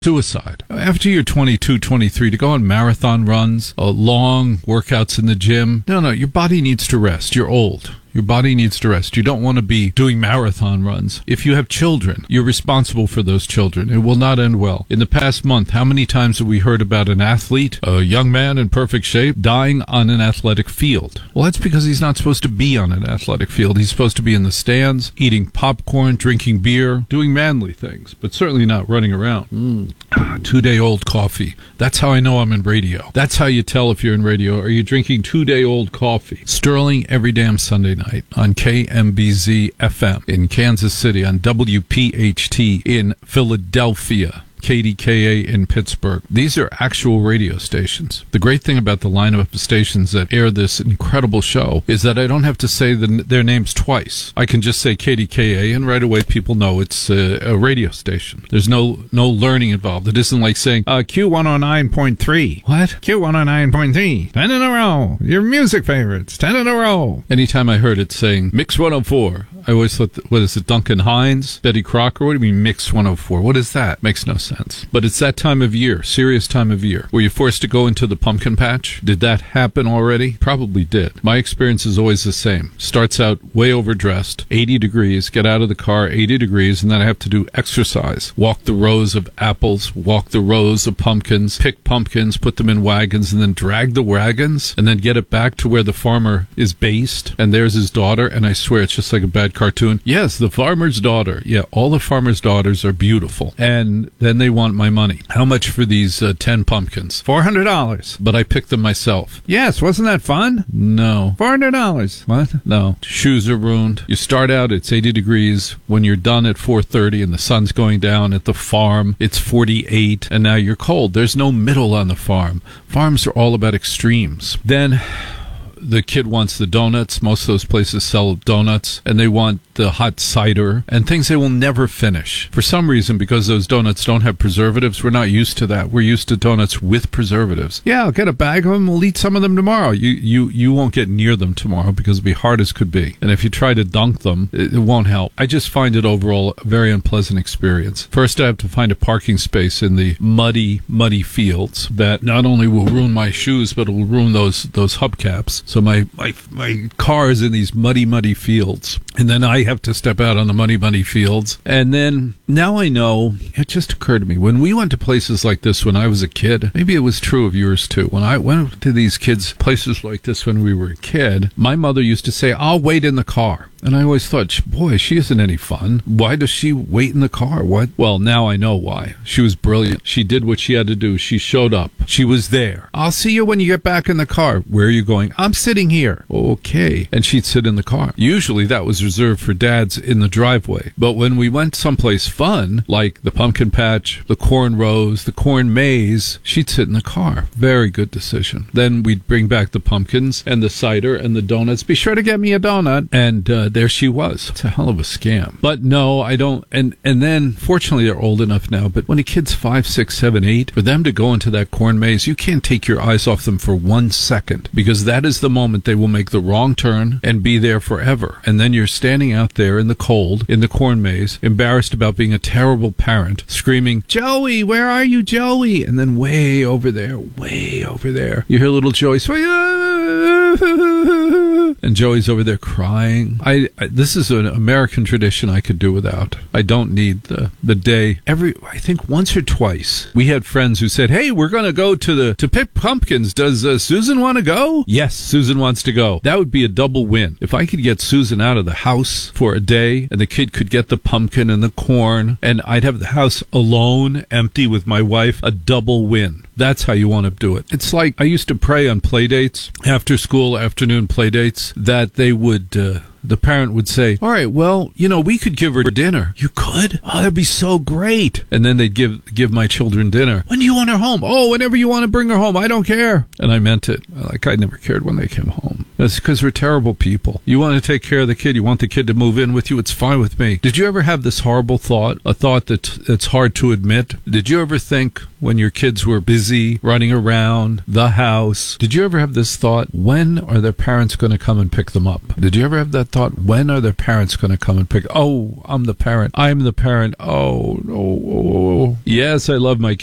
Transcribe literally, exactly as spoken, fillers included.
Suicide. After you're twenty-two, twenty-three, to go on marathon runs, uh, long workouts in the gym, no, no, your body needs to rest. You're old. Your body needs to rest. You don't want to be doing marathon runs. If you have children, you're responsible for those children. It will not end well. In the past month, how many times have we heard about an athlete, a young man in perfect shape, dying on an athletic field? Well, that's because he's not supposed to be on an athletic field. He's supposed to be in the stands, eating popcorn, drinking beer, doing manly things, but certainly not running around. Mm. Ah, two-day-old coffee. That's how I know I'm in radio. That's how you tell if you're in radio. Are you drinking two-day-old coffee? Sterling every damn Sunday night. Night on K M B Z F M in Kansas City, on W P H T in Philadelphia, K D K A in Pittsburgh. These are actual radio stations. The great thing about the lineup of stations that air this incredible show is that I don't have to say the, their names twice. I can just say K D K A, and right away people know it's a, a radio station. There's no no learning involved. It isn't like saying uh, Q one oh nine point three. What? Q one oh nine point three. Ten in a row. Your music favorites. Ten in a row. Anytime I heard it saying Mix one oh four, I always thought, that, what is it, Duncan Hines? Betty Crocker? What do you mean Mix one oh four? What is that? Makes no sense. But it's that time of year, serious time of year. Were you forced to go into the pumpkin patch? Did that happen already? Probably did. My experience is always the same. Starts out way overdressed, eighty degrees, get out of the car, eighty degrees, and then I have to do exercise. Walk the rows of apples, walk the rows of pumpkins, pick pumpkins, put them in wagons, and then drag the wagons, and then get it back to where the farmer is based, and there's his daughter, and I swear it's just like a bad cartoon. Yes, the farmer's daughter. Yeah, all the farmer's daughters are beautiful. And then they want my money. How much for these uh, ten pumpkins? four hundred dollars. But I picked them myself. Yes, wasn't that fun? No. four hundred dollars. What? No. Shoes are ruined. You start out, it's eighty degrees. When you're done at four thirty and the sun's going down at the farm, it's forty-eight, and now you're cold. There's no middle on the farm. Farms are all about extremes. Then the kid wants the donuts. Most of those places sell donuts, and they want the hot cider and things they will never finish. For some reason, because those donuts don't have preservatives, we're not used to that. We're used to donuts with preservatives. Yeah, I'll get a bag of them. We'll eat some of them tomorrow. You you you won't get near them tomorrow because it'll be hard as could be. And if you try to dunk them, it, it won't help. I just find it overall a very unpleasant experience. First, I have to find a parking space in the muddy, muddy fields that not only will ruin my shoes, but it will ruin those those hubcaps. So my, my, my car is in these muddy, muddy fields. And then I have to step out on the muddy, muddy fields. And then now I know, it just occurred to me, when we went to places like this when I was a kid, maybe it was true of yours too. When I went to these kids, places like this when we were a kid, my mother used to say, I'll wait in the car. And I always thought, boy, she isn't any fun. Why does she wait in the car? What? Well, now I know why. She was brilliant. She did what she had to do. She showed up. She was there. I'll see you when you get back in the car. Where are you going? I'm sitting here. Okay. And she'd sit in the car. Usually that was reserved for dads in the driveway. But when we went someplace fun, like the pumpkin patch, the corn rows, the corn maze, she'd sit in the car. Very good decision. Then we'd bring back the pumpkins and the cider and the donuts. Be sure to get me a donut. And uh, there she was. It's a hell of a scam. But no, I don't. And, and then, fortunately, they're old enough now. But when a kid's five, six, seven, eight, for them to go into that corn maze, you can't take your eyes off them for one second, because that is the moment they will make the wrong turn and be there forever. And then you're standing out there in the cold, in the corn maze, embarrassed about being a terrible parent, screaming, Joey, where are you, Joey? And then way over there, way over there, you hear little Joey swing, and Joey's over there crying. I, I this is an American tradition I could do without. I don't need the the day. Every I think once or twice we had friends who said, "Hey, we're going to go to the to pick pumpkins. Does uh, Susan want to go?" Yes, Susan wants to go. That would be a double win. If I could get Susan out of the house for a day, and the kid could get the pumpkin and the corn, and I'd have the house alone, empty with my wife, a double win. That's how you want to do it. It's like I used to pray on play dates, after school, afternoon play dates, that they would, uh, the parent would say, all right, well, you know, we could give her dinner. You could? Oh, that'd be so great. And then they'd give give my children dinner. When do you want her home? Oh, whenever you want to bring her home. I don't care. And I meant it. Like I never cared when they came home. That's because we're terrible people. You want to take care of the kid. You want the kid to move in with you. It's fine with me. Did you ever have this horrible thought, a thought that it's hard to admit? Did you ever think when your kids were busy running around the house, did you ever have this thought, when are their parents going to come and pick them up? Did you ever have that thought, when are their parents going to come and pick? Oh, I'm the parent. I'm the parent. Oh, oh, oh, oh. Yes, I love my kids.